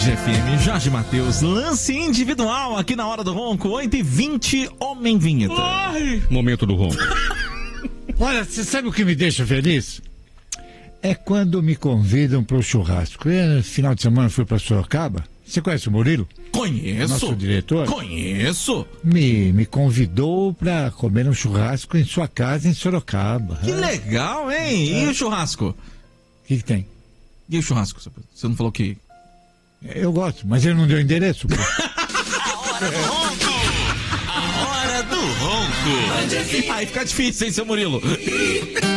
FM, Jorge Mateus, lance individual aqui na Hora do Ronco, 8h20, Homem Vinheta. Ai. Momento do ronco. Olha, você sabe o que me deixa feliz? É quando me convidam para o churrasco. No final de semana eu fui para Sorocaba. Você conhece o Murilo? Conheço. Nosso diretor? Conheço. Me convidou para comer um churrasco em sua casa em Sorocaba. Que legal, hein? E o churrasco? O que tem? E o churrasco? Você não falou que... Eu gosto, mas ele não deu endereço. A Hora do Ronco. Aí fica difícil, hein, seu Murilo?